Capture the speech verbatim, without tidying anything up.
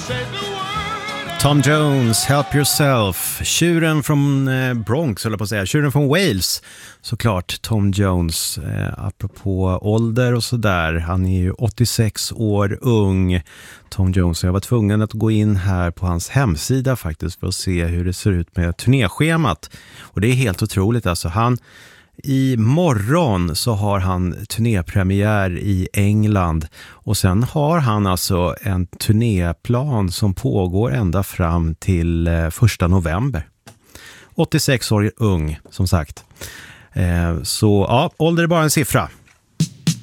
Tom Jones, Help Yourself. Tjuren från eh, Bronx, eller på att säga. Tjuren från Wales, såklart. Tom Jones, eh, apropå ålder och sådär. Han är ju åttiosex år ung, Tom Jones. Jag var tvungen att gå in här på hans hemsida faktiskt för att se hur det ser ut med turnéschemat. Och det är helt otroligt. Alltså han... I morgon så har han turnépremiär i England och sen har han alltså en turnéplan som pågår ända fram till första november. åttiosex år ung, som sagt. Så ja, ålder är bara en siffra.